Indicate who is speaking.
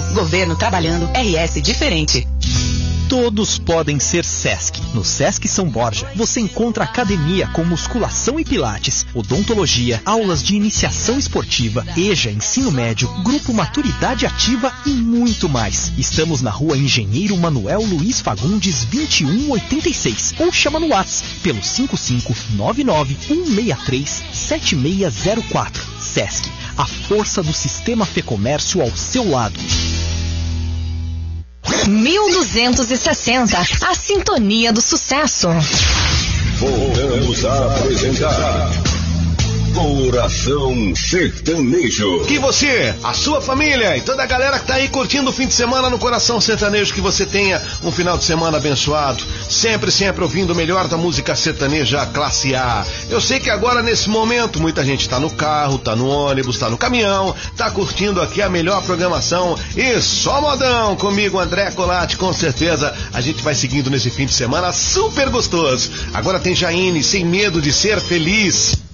Speaker 1: Governo trabalhando, RS diferente.
Speaker 2: Todos podem ser Sesc. No Sesc São Borja, você encontra academia com musculação e pilates, odontologia, aulas de iniciação esportiva, EJA, ensino médio, grupo Maturidade Ativa e muito mais. Estamos na rua Engenheiro Manuel Luiz Fagundes, 2186. Ou chama no WhatsApp pelo 5599-163-7604. Sesc, a força do sistema Fecomércio ao seu lado.
Speaker 3: 1260, a sintonia do sucesso.
Speaker 4: Voltamos a apresentar Coração Sertanejo.
Speaker 5: Que você, a sua família e toda a galera que tá aí curtindo o fim de semana no Coração Sertanejo, que você tenha um final de semana abençoado, sempre ouvindo o melhor da música sertaneja classe A. Eu sei que agora nesse momento muita gente tá no carro, tá no ônibus, tá no caminhão, tá curtindo aqui a melhor programação e só modão comigo, André Colatti, com certeza a gente vai seguindo nesse fim de semana super gostoso. Agora tem Jaine, Sem Medo de Ser Feliz.